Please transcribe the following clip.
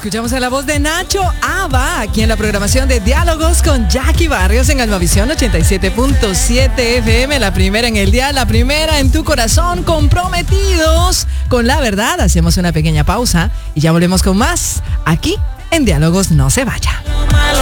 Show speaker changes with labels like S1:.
S1: Escuchamos a la voz de Nacho Aba aquí en la programación de Diálogos con Jackie Barrios en Almavisión 87.7 FM, la primera en el día, la primera en tu corazón, comprometidos con la verdad. Hacemos una pequeña pausa y ya volvemos con más aquí en Diálogos. No se vaya.